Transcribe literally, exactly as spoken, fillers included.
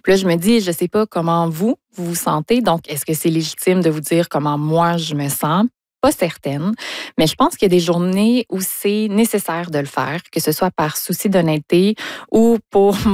Puis là, je me dis, je sais pas comment vous, vous vous sentez. Donc, est-ce que c'est légitime de vous dire comment moi, je me sens? Pas certaine, mais je pense qu'il y a des journées où c'est nécessaire de le faire, que ce soit par souci d'honnêteté ou pour